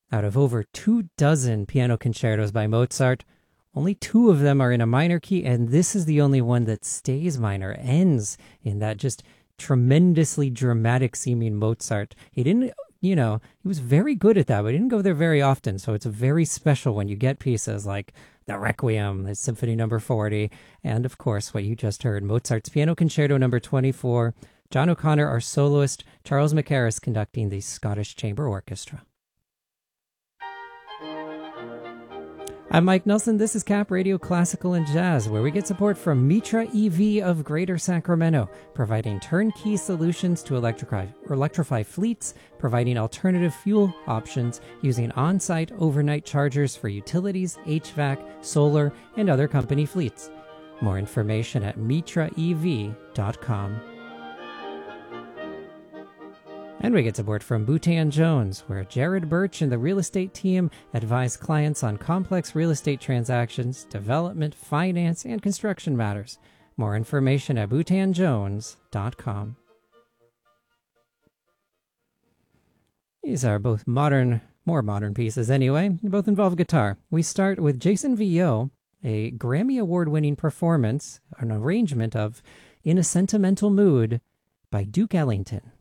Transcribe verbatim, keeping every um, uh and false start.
Out of over two dozen piano concertos by Mozart, only two of them are in a minor key, and this is the only one that stays minor, ends in that just tremendously dramatic seeming Mozart. He didn't, you know, he was very good at that, but he didn't go there very often. So it's very special when you get pieces like the Requiem, the Symphony Number forty, and of course, what you just heard, Mozart's Piano Concerto Number twenty-four. John O'Connor, our soloist, Charles Mackerras conducting the Scottish Chamber Orchestra. I'm Mike Nelson. This is Cap Radio Classical and Jazz, where we get support from Mitra E V of Greater Sacramento, providing turnkey solutions to electrify, electrify fleets, providing alternative fuel options using on-site overnight chargers for utilities, H V A C, solar, and other company fleets. More information at mitra e v dot com. And we get support from Boutan Jones, where Jared Birch and the real estate team advise clients on complex real estate transactions, development, finance, and construction matters. More information at boutan jones dot com. These are both modern, more modern pieces anyway. They both involve guitar. We start with Jason Villot, a Grammy Award-winning performance, an arrangement of In a Sentimental Mood by Duke Ellington.